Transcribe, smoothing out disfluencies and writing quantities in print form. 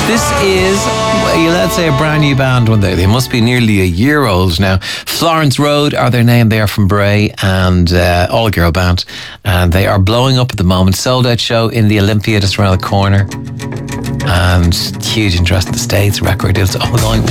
This is, well, let's say, a brand new band. They must be nearly a year old now. Florence Road are their name. They are from Bray, and all-girl band. And they are blowing up at the moment. Sold out show in the Olympia just around the corner. And huge interest in the States. Record deals all going